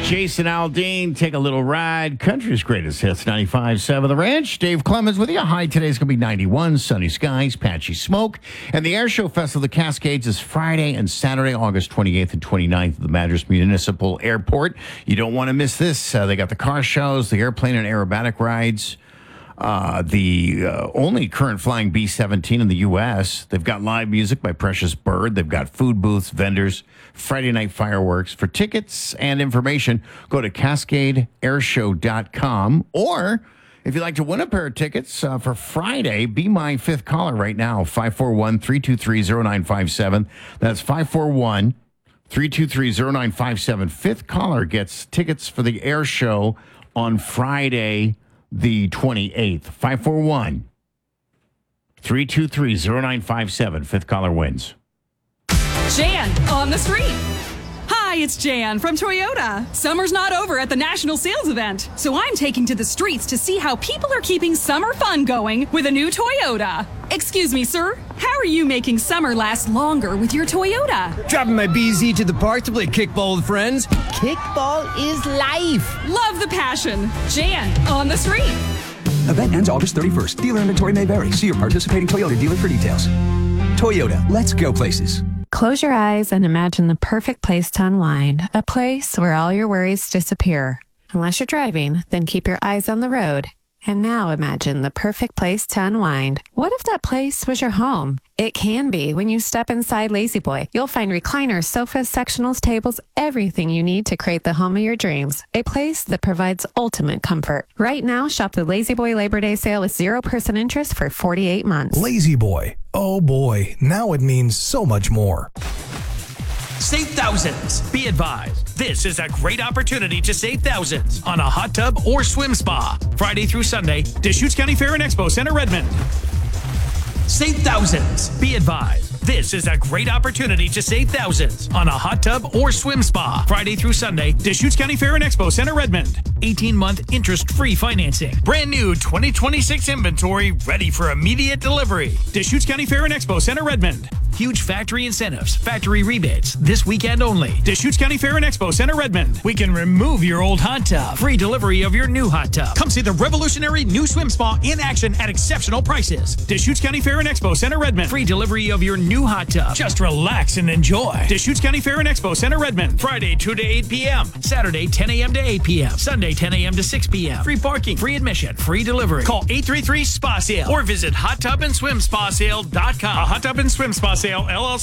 Jason Aldean, take a little ride. Country's greatest hits, 95.7 The Ranch. Dave Clemens with you. High today's going to be 91, sunny skies, patchy smoke. And the Air Show Festival of the Cascades is Friday and Saturday, August 28th and 29th at the Madras Municipal Airport. You don't want to miss this. They got the car shows, the airplane and aerobatic rides. The only current flying B-17 in the U.S. They've got live music by Precious Bird. They've got food booths, vendors, Friday night fireworks. For tickets and information, go to CascadeAirshow.com. Or if you'd like to win a pair of tickets for Friday, be my fifth caller right now, 541-323-0957. That's 541-323-0957. Fifth caller gets tickets for the air show on Friday, the 28th. 541-323-0957. Fifth caller wins. Jan on the street. Hi, it's Jan from Toyota. Summer's not over at the National Sales Event, so I'm taking to the streets to see how people are keeping summer fun going with a new Toyota. Excuse me, sir. How are you making summer last longer with your Toyota? Dropping my BZ to the park to play kickball with friends. Kickball is life. Love the passion. Jan on the street. Event ends August 31st. Dealer inventory may vary. See your participating Toyota dealer for details. Toyota, let's go places. Close your eyes and imagine the perfect place to unwind, a place where all your worries disappear. Unless you're driving, then keep your eyes on the road. And now imagine the perfect place to unwind. What if that place was your home? It can be when you step inside Lazy Boy. You'll find recliners, sofas, sectionals, tables, everything you need to create the home of your dreams. A place that provides ultimate comfort. Right now, shop the Lazy Boy Labor Day sale with 0% interest for 48 months. Lazy Boy. Oh boy, now it means so much more. Save thousands. Be advised, this is a great opportunity to save thousands on a hot tub or swim spa. Friday through Sunday, Deschutes County Fair and Expo Center, Redmond. Save thousands. Be advised, this is a great opportunity to save thousands on a hot tub or swim spa. Friday through Sunday, Deschutes County Fair and Expo Center, Redmond. 18-month interest-free financing. Brand new 2026 inventory ready for immediate delivery. Deschutes County Fair and Expo Center, Redmond. Huge factory incentives, factory rebates, this weekend only. Deschutes County Fair and Expo Center, Redmond. We can remove your old hot tub. Free delivery of your new hot tub. Come see the revolutionary new swim spa in action at exceptional prices. Deschutes County Fair and Expo Center, Redmond. Free delivery of your new hot tub. Just relax and enjoy. Deschutes County Fair and Expo Center, Redmond. Friday 2 to 8 p.m. Saturday 10 a.m. to 8 p.m. Sunday 10 a.m. to 6 p.m. Free parking, free admission, free delivery. Call 833-SPA-SALE or visit HotTubAndSwimSpaSale.com. A Hot Tub and Swim Spa Sale, LLC